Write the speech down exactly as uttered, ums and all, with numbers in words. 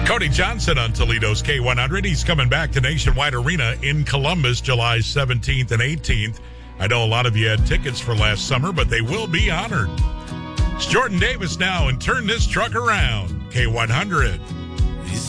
Cody Johnson on Toledo's K one hundred. He's coming back to Nationwide Arena in Columbus, July seventeenth and eighteenth. I know a lot of you had tickets for last summer, but they will be honored. It's Jordan Davis now, and turn this truck around. K one hundred.